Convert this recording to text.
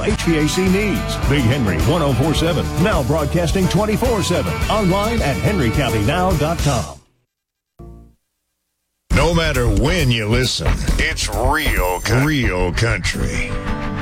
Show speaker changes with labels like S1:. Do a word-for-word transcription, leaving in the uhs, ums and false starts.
S1: H V A C needs. Big Henry ten forty-seven, now broadcasting twenty-four seven. Online at henry county now dot com.
S2: No matter when you listen, it's real, real country.